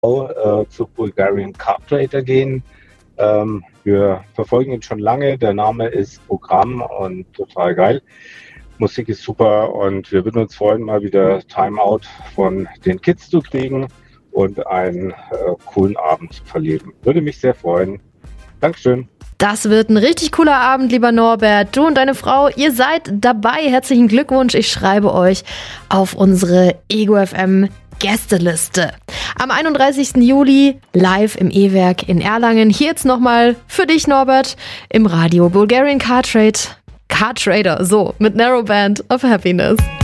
zu Bulgarian Car Trader gehen. Wir verfolgen ihn schon lange. Der Name ist Programm und total geil. Musik ist super und wir würden uns freuen, mal wieder Timeout von den Kids zu kriegen und einen coolen Abend zu verleben. Würde mich sehr freuen. Dankeschön. Das wird ein richtig cooler Abend, lieber Norbert. Du und deine Frau, ihr seid dabei. Herzlichen Glückwunsch. Ich schreibe euch auf unsere Ego FM Gästeliste. Am 31. Juli live im E-Werk in Erlangen. Hier jetzt nochmal für dich, Norbert, im Radio Bulgarian Car Trader, so, mit Narrowband of Happiness.